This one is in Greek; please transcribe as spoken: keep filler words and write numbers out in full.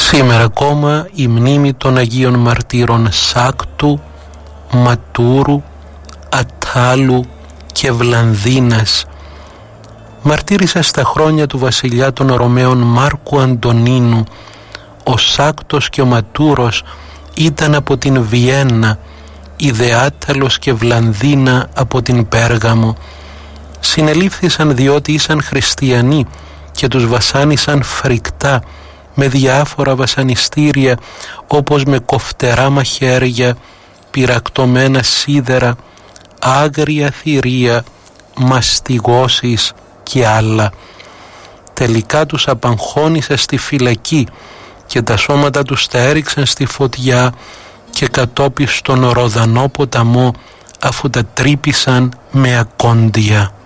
Σήμερα ακόμα η μνήμη των Αγίων Μαρτύρων Σάκτου, Ματούρου, Ατάλου και Βλανδίνας μαρτύρησε στα χρόνια του βασιλιά των Ρωμαίων Μάρκου Αντωνίνου. Ο Σάκτος και ο Ματούρος ήταν από την Βιέννα, η Δε Άταλος και Βλανδίνα από την Πέργαμο. Συνελήφθησαν διότι ήσαν χριστιανοί και τους βασάνισαν φρικτά με διάφορα βασανιστήρια, όπως με κοφτερά μαχαίρια, πυρακτωμένα σίδερα, άγρια θηρία, μαστιγώσεις και άλλα. Τελικά τους απαγχώνησε στη φυλακή και τα σώματα τους τα έριξαν στη φωτιά και κατόπιν στον Ροδανό ποταμό, αφού τα τρύπησαν με ακόντια.